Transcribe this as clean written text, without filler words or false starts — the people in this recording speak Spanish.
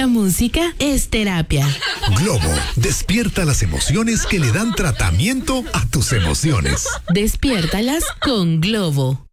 La música es terapia. Globo, despierta las emociones que le dan tratamiento a tus emociones. Despiértalas con Globo.